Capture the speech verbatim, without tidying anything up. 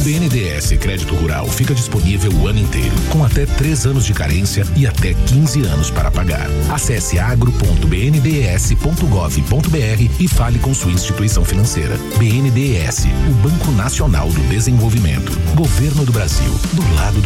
B N D E S Crédito Rural fica disponível o ano inteiro, com até três anos de carência e até quinze anos para pagar. Acesse agro ponto b n d e s ponto gov ponto b r e fale com sua instituição financeira. B N D E S, o Banco Nacional do Desenvolvimento. Governo do Brasil, do lado do